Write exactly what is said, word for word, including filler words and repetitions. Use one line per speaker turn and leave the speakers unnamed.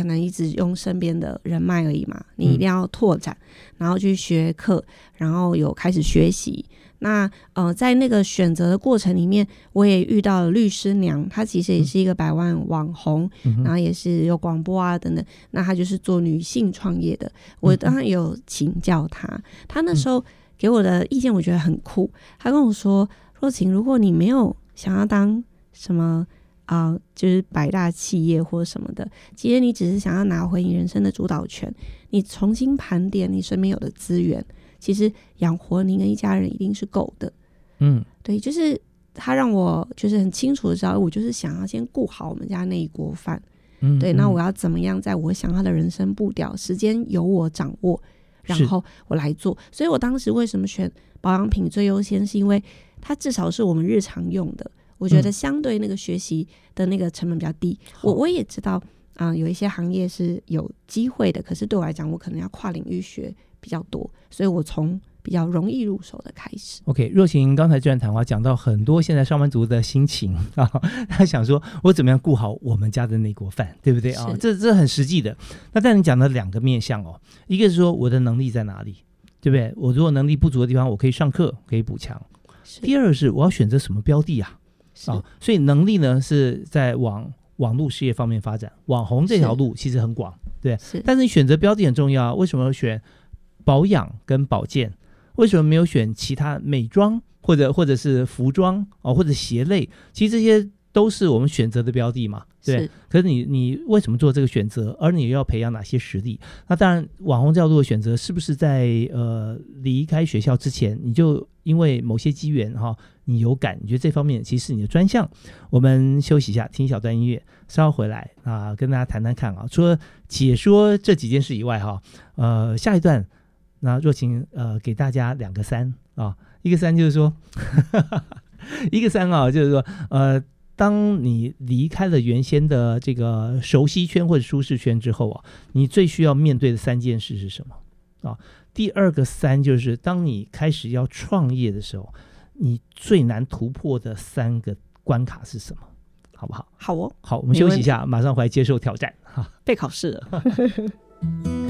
能一直用身边的人脉而已嘛，你一定要拓展，嗯、然后去学课，然后有开始学习。那呃，在那个选择的过程里面，我也遇到了律师娘，她其实也是一个百万网红，嗯、然后也是有广播啊等等。那她就是做女性创业的，我当然有请教她，她那时候给我的意见我觉得很酷。她跟我说：“若晴，如果你没有想要当什么啊、呃，就是百大企业或什么的，其实你只是想要拿回你人生的主导权，你重新盘点你身边有的资源。”其实养活您跟一家人一定是够的，嗯，对，就是他让我就是很清楚的知道，我就是想要先顾好我们家那一锅饭，嗯，对，那我要怎么样在我想要的人生步调，时间由我掌握，然后我来做。所以我当时为什么选保养品最优先，是因为它至少是我们日常用的，我觉得相对那个学习的那个成本比较低。嗯、我我也知道啊、呃，有一些行业是有机会的，可是对我来讲，我可能要跨领域学比较多，所以我从比较容易入手的开始。
OK， 若晴刚才这段谈话讲到很多现在上班族的心情啊，他想说我怎么样顾好我们家的那锅饭，对不对啊？这这很实际的。那但你讲的两个面向哦，一个是说我的能力在哪里，对不对？我如果能力不足的地方，我可以上课可以补强。第二是我要选择什么标的啊？啊，所以能力呢是在往网络事业方面发展，网红这条路其实很广，对。但是你选择标的很重要，为什么要选保养跟保健？为什么没有选其他美妆或者或者是服装、哦、或者鞋类？其实这些都是我们选择的标的嘛，对。是可是你你为什么做这个选择？而你又要培养哪些实力？那当然，网红这条路的选择是不是在呃离开学校之前，你就因为某些机缘哈、哦，你有感，你觉得这方面其实是你的专项？我们休息一下，听一小段音乐，稍后回来啊、呃，跟大家谈谈看啊。除了解说这几件事以外哈、哦，呃，下一段。那若晴呃给大家两个三啊，一个三就是说一个三啊，就是说呃，当你离开了原先的这个熟悉圈或者舒适圈之后啊，你最需要面对的三件事是什么啊？第二个三就是当你开始要创业的时候，你最难突破的三个关卡是什么？好不好？
好哦，
好，我们休息一下，马上回来接受挑战哈，
备考试了。